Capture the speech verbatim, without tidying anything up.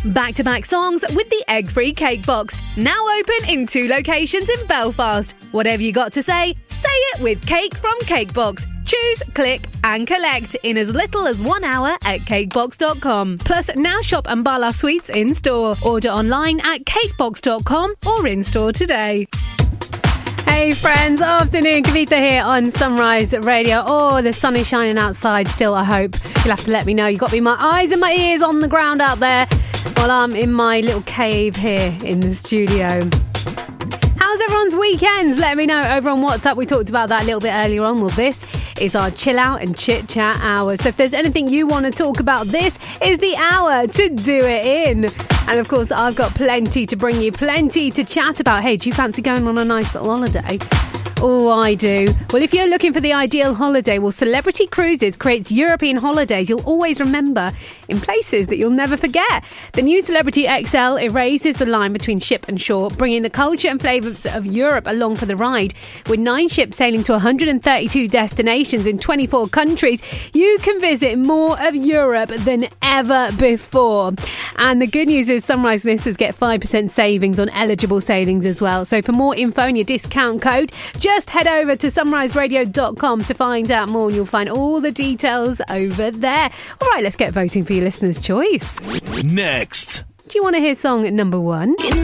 Back-to-back songs with the egg-free cake box. Now open in two locations in Belfast. Whatever you got to say, say it with Cake from Cakebox. Choose, click and collect in as little as one hour at cakebox dot com. Plus, now shop Ambala Sweets in store. Order online at cakebox dot com or in store today. Hey friends, afternoon, Kavita here on Sunrise Radio. Oh, the sun is shining outside still, I hope. You'll have to let me know. You've got to be my eyes and my ears on the ground out there while I'm in my little cave here in the studio. How's everyone's weekends? Let me know over on WhatsApp. We talked about that a little bit earlier on. Well, this is our chill out and chit chat hour. So if there's anything you want to talk about, this is the hour to do it in. And of course, I've got plenty to bring you, plenty to chat about. Hey, do you fancy going on a nice little holiday? Oh, I do. Well, if you're looking for the ideal holiday, well, Celebrity Cruises creates European holidays you'll always remember in places that you'll never forget. The new Celebrity X L erases the line between ship and shore, bringing the culture and flavours of Europe along for the ride. With nine ships sailing to one hundred thirty-two destinations in twenty-four countries, you can visit more of Europe than ever before. And the good news is Sunrise listeners get five percent savings on eligible sailings as well. So for more info and your discount code, just head over to sunrise radio dot com to find out more, and you'll find all the details over there. All right, let's get voting for your listener's choice. Next. Do you want to hear song number one?